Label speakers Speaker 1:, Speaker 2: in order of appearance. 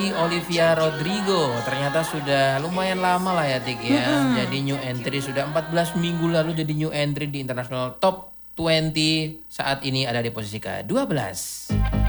Speaker 1: Olivia Rodrigo. Ternyata sudah lumayan lama lah ya Tik ya. Jadi new entry sudah 14 minggu lalu jadi new entry di International Top 20. Saat ini ada di posisi ke-12.